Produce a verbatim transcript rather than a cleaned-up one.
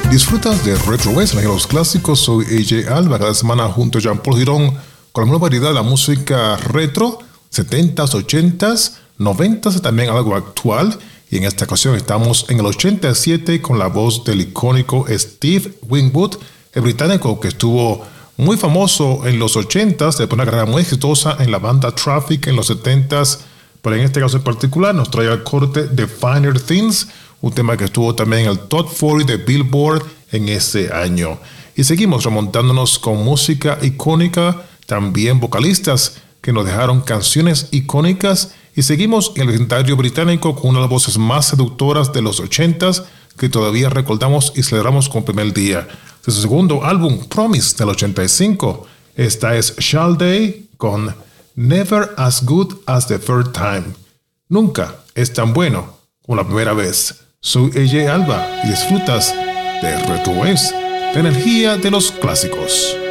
Disfrutas de Retro West, los clásicos. Soy A J Alba, cada semana junto a Jean-Paul Girón con la nueva variedad de la música retro, setentas, ochentas, noventas, también algo actual. Y en esta ocasión estamos en el ochenta y siete con la voz del icónico Steve Winwood, el británico que estuvo muy famoso en los ochentas, después una carrera muy exitosa en la banda Traffic en los setentas, pero en este caso en particular nos trae al corte de Finer Things, un tema que estuvo también en el Top cuarenta de Billboard en ese año. Y seguimos remontándonos con música icónica, también vocalistas que nos dejaron canciones icónicas, y seguimos en el legendario británico con una de las voces más seductoras de los ochentas que todavía recordamos y celebramos con primer día. De su segundo álbum, Promise, del ochenta y cinco, esta es Sade con Never as Good as the First Time. Nunca es tan bueno como la primera vez. Soy A J Alba y disfrutas de Retro Waves, la energía de los clásicos.